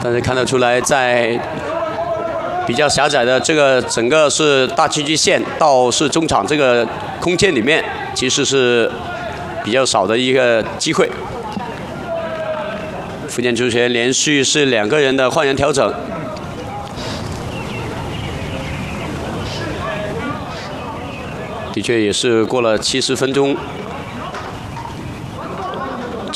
但是看得出来，在比较狭窄的这个整个是大区区线到是中场这个空间里面，其实是比较少的一个机会。福建足协连续是2个人的换人调整。 的确也是过了70分钟，